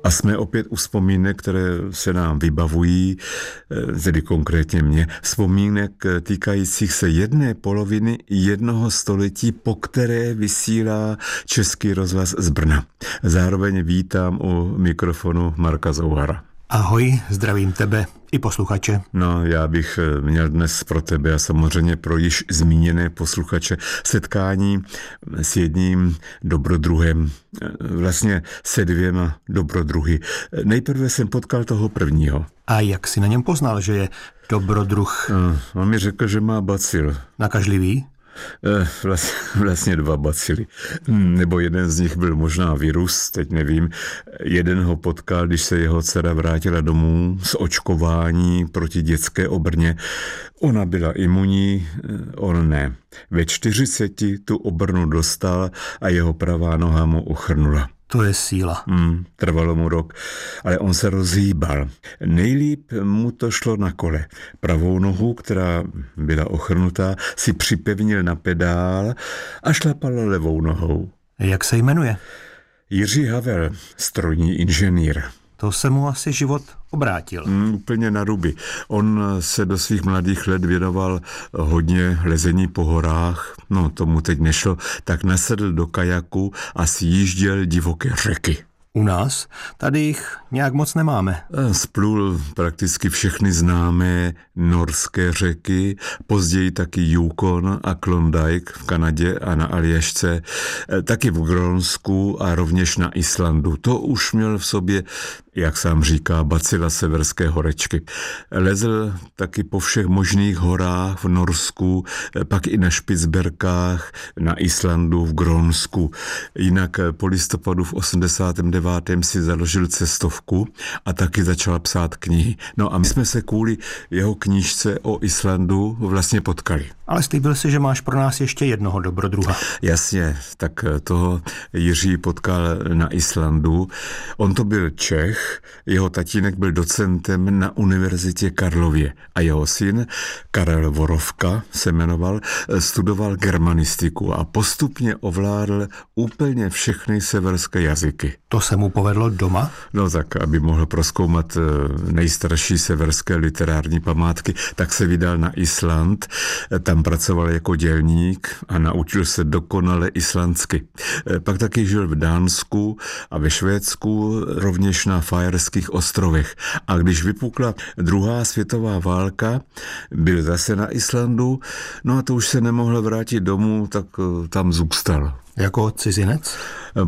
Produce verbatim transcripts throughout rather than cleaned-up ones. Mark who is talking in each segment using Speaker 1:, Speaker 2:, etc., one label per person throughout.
Speaker 1: A jsme opět u vzpomínek, které se nám vybavují, tedy konkrétně mě, vzpomínek týkajících se jedné poloviny jednoho století, po které vysílá Český rozhlas z Brna. Zároveň vítám u mikrofonu Marka Zouhara.
Speaker 2: Ahoj, zdravím tebe i posluchače.
Speaker 1: No, já bych měl dnes pro tebe a samozřejmě pro již zmíněné posluchače setkání s jedním dobrodruhem, vlastně se dvěma dobrodruhy. Nejprve jsem potkal toho prvního.
Speaker 2: A jak jsi na něm poznal, že je dobrodruh?
Speaker 1: No, on mi řekl, že má bacil.
Speaker 2: Nakažlivý?
Speaker 1: Vlastně, vlastně dva bacily. Nebo jeden z nich byl možná virus, teď nevím. Jeden ho potkal, když se jeho dcera vrátila domů z očkování proti dětské obrně. Ona byla imunní, on ne. Ve čtyřiceti tu obrnu dostal a jeho pravá noha mu uchrnula.
Speaker 2: To je síla.
Speaker 1: Hmm, trvalo mu rok, ale on se rozhýbal. Nejlíp mu to šlo na kole. Pravou nohu, která byla ochrnutá, si připevnil na pedál a šlapal levou nohou.
Speaker 2: Jak se jmenuje?
Speaker 1: Jiří Havel, strojní inženýr.
Speaker 2: To se mu asi život obrátil.
Speaker 1: Mm, úplně na ruby. On se do svých mladých let věnoval hodně lezení po horách, no tomu teď nešlo, tak nasedl do kajaku a sjížděl divoké řeky.
Speaker 2: U nás tady jich nějak moc nemáme.
Speaker 1: Splul prakticky všechny známé norské řeky, později taky Yukon a Klondike v Kanadě a na Aljašce, taky v Grónsku a rovněž na Islandu. To už měl v sobě, jak sám říká, bacila severské horečky. Lezl taky po všech možných horách v Norsku, pak i na Špicberkách, na Islandu, v Grónsku. Jinak po listopadu v osmdesátém devátém si založil cestovku a taky začal psát knihy. No a my jsme se kvůli jeho knížce o Islandu vlastně potkali.
Speaker 2: Ale slíbil si, že máš pro nás ještě jednoho dobrodruha.
Speaker 1: Jasně, tak toho Jiří potkal na Islandu. On to byl Čech, jeho tatínek byl docentem na Univerzitě Karlově a jeho syn, Karel Vorovka se jmenoval, studoval germanistiku a postupně ovládl úplně všechny severské jazyky.
Speaker 2: To se mu povedlo doma?
Speaker 1: No tak, aby mohl prozkoumat nejstarší severské literární památky, tak se vydal na Island, tam pracoval jako dělník a naučil se dokonale islandsky. Pak taky žil v Dánsku a ve Švédsku, rovněž na Fajerských ostrovech. A když vypukla druhá světová válka, byl zase na Islandu, no a to už se nemohl vrátit domů, tak tam zůstal.
Speaker 2: Jako cizinec?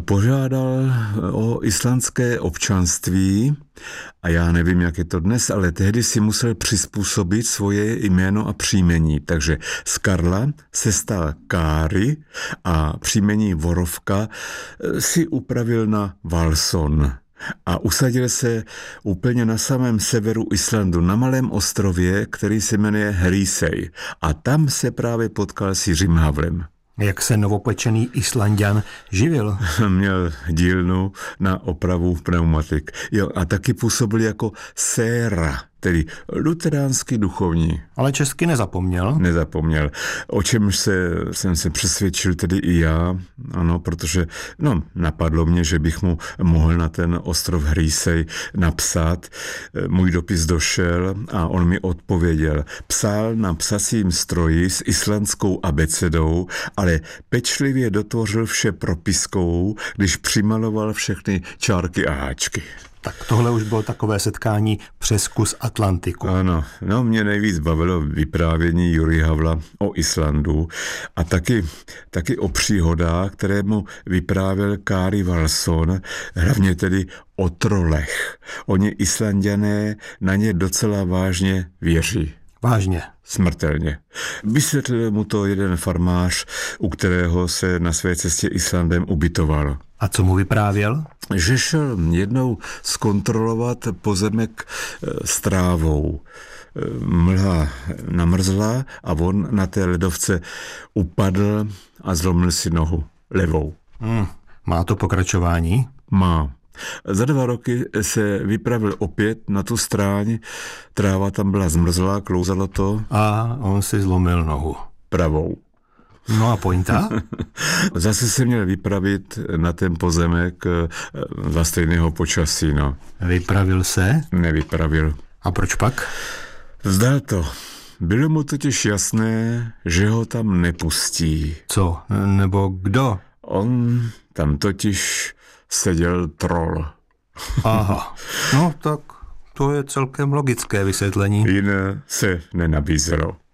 Speaker 1: Požádal o islandské občanství a já nevím, jak je to dnes, ale tehdy si musel přizpůsobit svoje jméno a příjmení. Takže z Karla se stal Kári a příjmení Vorovka si upravil na Valson. A usadil se úplně na samém severu Islandu, na malém ostrově, který se jmenuje Hrísey. A tam se právě potkal s Jiřím Havlem.
Speaker 2: Jak se novopečený Islanďan živil?
Speaker 1: Měl dílnu na opravu pneumatik. Jo, a taky působil jako séra, tedy luteránský duchovní.
Speaker 2: Ale česky nezapomněl?
Speaker 1: Nezapomněl. O čemž se, jsem se přesvědčil tedy i já, ano, protože no, napadlo mě, že bych mu mohl na ten ostrov Hrísej napsat. Můj dopis došel a on mi odpověděl. Psal na psacím stroji s islandskou abecedou, ale pečlivě dotvořil vše propiskou, když přimaloval všechny čárky a háčky.
Speaker 2: Tak tohle už bylo takové setkání přes kus Atlantiku.
Speaker 1: Ano, no mě nejvíc bavilo vyprávění Jiří Havla o Islandu a taky, taky o příhodách, které mu vyprávěl Kári Valson, hlavně tedy o trolech. Oni Islanďané na ně docela vážně věří.
Speaker 2: Vážně?
Speaker 1: Smrtelně. Vysvětlil mu to jeden farmář, u kterého se na své cestě Islandem ubytoval.
Speaker 2: A co mu vyprávěl?
Speaker 1: Že šel jednou zkontrolovat pozemek s trávou. Mlha namrzla a on na té ledovce upadl a zlomil si nohu levou.
Speaker 2: Hmm, má to pokračování?
Speaker 1: Má. Za dva roky se vypravil opět na tu stráň, tráva tam byla zmrzlá, klouzalo to.
Speaker 2: A on si zlomil nohu.
Speaker 1: Pravou.
Speaker 2: No a pointa?
Speaker 1: Zase se měl vypravit na ten pozemek za stejného počasí, no.
Speaker 2: Vypravil se?
Speaker 1: Nevypravil.
Speaker 2: A proč pak?
Speaker 1: Vzdal to. Bylo mu totiž jasné, že ho tam nepustí.
Speaker 2: Co? Nebo kdo?
Speaker 1: On tam totiž seděl troll.
Speaker 2: Aha. No tak to je celkem logické vysvětlení.
Speaker 1: Jiné se nenabízelo.